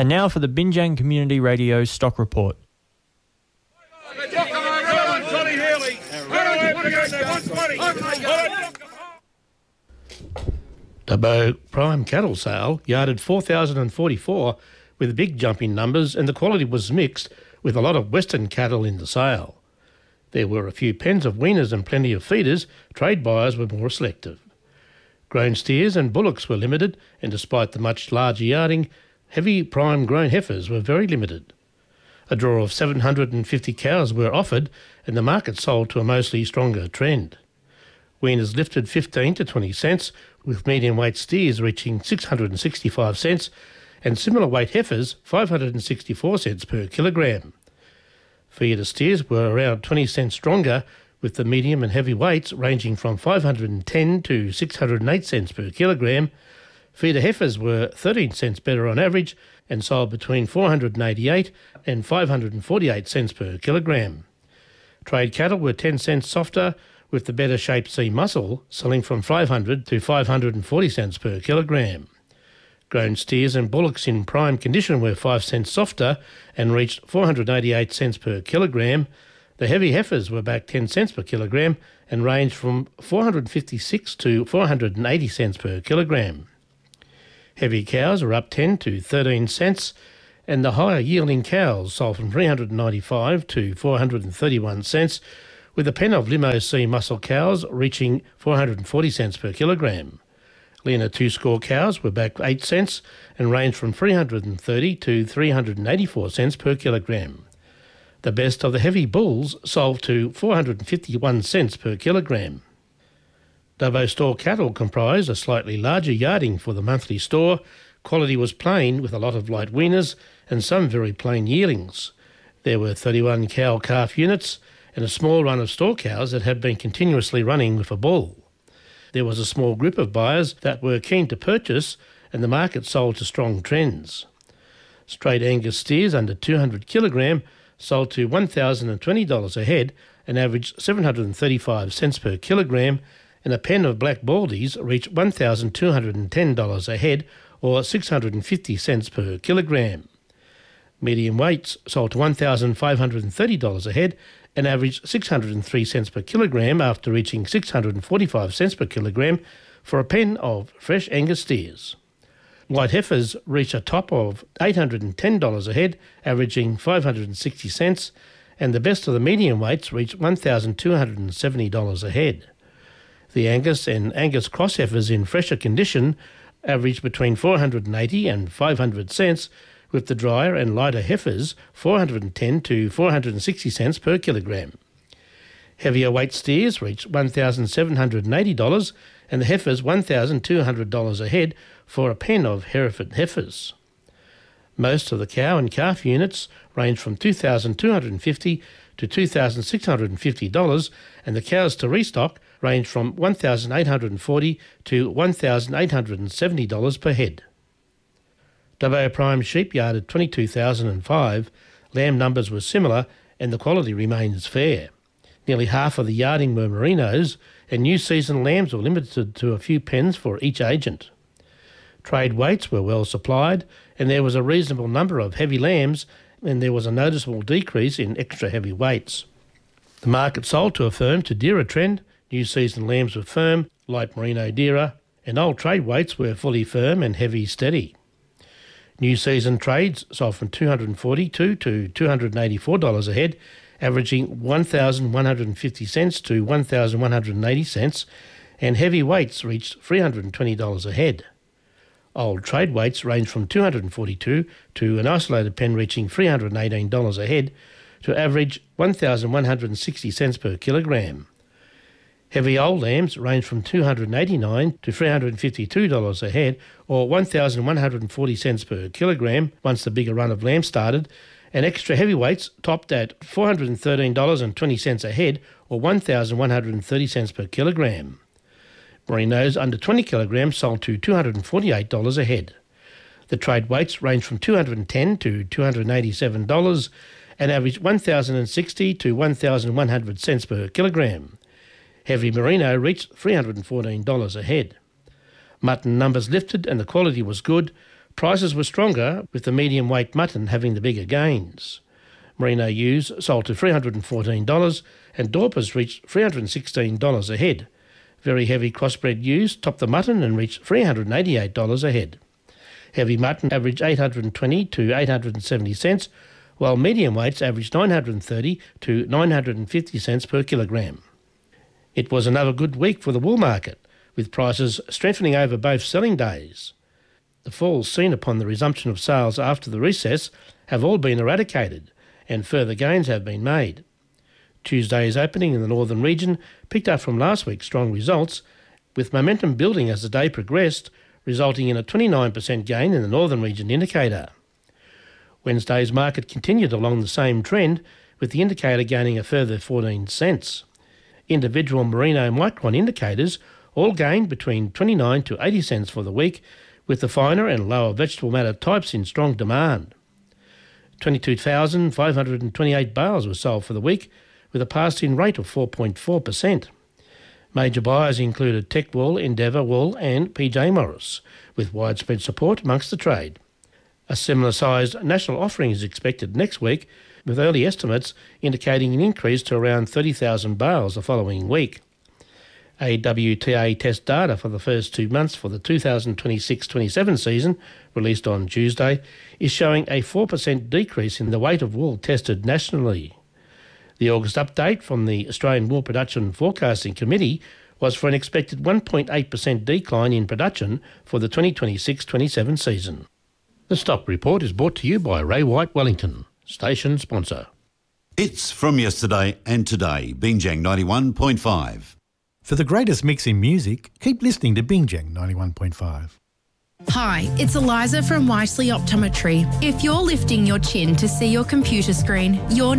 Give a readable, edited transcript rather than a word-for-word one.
And now for the Binjang Community Radio Stock Report. Dubbo Prime Cattle Sale yarded 4,044 with big jump in numbers, and the quality was mixed with a lot of Western cattle in the sale. There were a few pens of weaners and plenty of feeders. Trade buyers were more selective. Grown steers and bullocks were limited, and despite the much larger yarding, heavy prime grown heifers were very limited. A draw of 750 cows were offered, and the market sold to a mostly stronger trend. Weaners lifted 15 to 20 cents, with medium weight steers reaching 665 cents, and similar weight heifers 564 cents per kilogram. Feeder steers were around 20 cents stronger, with the medium and heavy weights ranging from 510 to 608 cents per kilogram. Feeder heifers were 13 cents better on average and sold between 488 and 548 cents per kilogram. Trade cattle were 10 cents softer, with the better shaped C muscle selling from 500 to 540 cents per kilogram. Grown steers and bullocks in prime condition were 5 cents softer and reached 488 cents per kilogram. The heavy heifers were back 10 cents per kilogram and ranged from 456 to 480 cents per kilogram. Heavy cows were up 10 to 13 cents, and the higher yielding cows sold from 395 to 431 cents, with a pen of Limo C muscle cows reaching 440 cents per kilogram. Leaner two-score cows were back 8 cents and ranged from 330 to 384 cents per kilogram. The best of the heavy bulls sold to 451 cents per kilogram. Dubbo store cattle comprised a slightly larger yarding for the monthly store. Quality was plain with a lot of light weaners and some very plain yearlings. There were 31 cow-calf units and a small run of store cows that had been continuously running with a bull. There was a small group of buyers that were keen to purchase, and the market sold to strong trends. Straight Angus steers under 200 kilogram sold to $1,020 a head and averaged 735 cents per kilogram, and a pen of black baldies reached $1,210 a head or 650 cents per kilogram. Medium weights sold to $1,530 a head and averaged 603 cents per kilogram after reaching 645 cents per kilogram for a pen of fresh Angus steers. Light heifers reached a top of $810 a head, averaging 560 cents, and the best of the medium weights reached $1,270 a head. The Angus and Angus cross heifers in fresher condition averaged between 480 and 500 cents, with the drier and lighter heifers 410 to 460 cents per kilogram. Heavier weight steers reached $1,780 and the heifers $1,200 a head for a pen of Hereford heifers. Most of the cow and calf units range from $2,250 to $2,650, and the cows to restock range from $1,840 to $1,870 per head. Dubbo Prime sheep yarded 22,005, lamb numbers were similar and the quality remains fair. Nearly half of the yarding were merinos, and new season lambs were limited to a few pens for each agent. Trade weights were well supplied, and there was a reasonable number of heavy lambs, and there was a noticeable decrease in extra heavy weights. The market sold to a firm to dearer trend. New season lambs were firm, light merino dearer, and old trade weights were fully firm and heavy steady. New season trades sold from $242 to $284 a head, averaging 1,150 cents to 1,180 cents, and heavy weights reached $320 a head. Old trade weights range from $242 to an isolated pen reaching $318 a head to average 1,160 cents per kilogram. Heavy old lambs range from $289 to $352 a head, or 1,140 cents per kilogram once the bigger run of lambs started, and extra heavyweights topped at $413.20 a head, or 1,130 cents per kilogram. Merinos under 20 kilograms sold to $248 a head. The trade weights range from $210 to $287 and average 1,060 to 1,100 cents per kilogram. Heavy merino reached $314 a head. Mutton numbers lifted and the quality was good. Prices were stronger, with the medium weight mutton having the bigger gains. Merino ewes sold to $314 and Dorpers reached $316 a head. Very heavy crossbred ewes topped the mutton and reached $388 a head. Heavy mutton averaged 820 to 870 cents, while medium weights averaged 930 to 950 cents per kilogram. It was another good week for the wool market, with prices strengthening over both selling days. The falls seen upon the resumption of sales after the recess have all been eradicated, and further gains have been made. Tuesday's opening in the northern region picked up from last week's strong results, with momentum building as the day progressed, resulting in a 29% gain in the northern region indicator. Wednesday's market continued along the same trend, with the indicator gaining a further 14 cents. Individual merino micron indicators all gained between 29 to 80 cents for the week, with the finer and lower vegetable matter types in strong demand. 22,528 bales were sold for the week, with a pass-in rate of 4.4%. Major buyers included Tech Wool, Endeavour Wool and PJ Morris, with widespread support amongst the trade. A similar-sized national offering is expected next week, with early estimates indicating an increase to around 30,000 bales the following week. AWTA test data for the first 2 months for the 2026-27 season, released on Tuesday, is showing a 4% decrease in the weight of wool tested nationally. The August update from the Australian Wool Production Forecasting Committee was for an expected 1.8% decline in production for the 2026-27 season. The Stock Report is brought to you by Ray White Wellington, station sponsor. It's from yesterday and today, Binjang 91.5. For the greatest mix in music, keep listening to Binjang 91.5. Hi, it's Eliza from Wisely Optometry. If you're lifting your chin to see your computer screen, you're